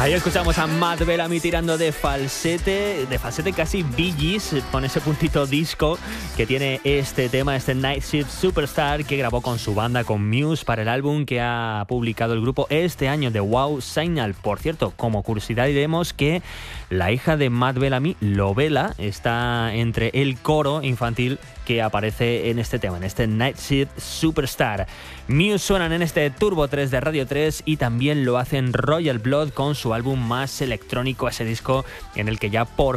Ahí escuchamos a Matt Bellamy tirando de falsete casi Bee Gees, con ese puntito disco que tiene este tema, este Night Shift Superstar, que grabó con su banda, con Muse, para el álbum que ha publicado el grupo este año, de Wow Signal. Por cierto, como curiosidad diremos que la hija de Matt Bellamy, Lovella, está entre el coro infantil que aparece en este tema, en este Night Shift Superstar. Muse suenan en este Turbo 3 de Radio 3 y también lo hacen Royal Blood con su álbum más electrónico, ese disco en el que ya por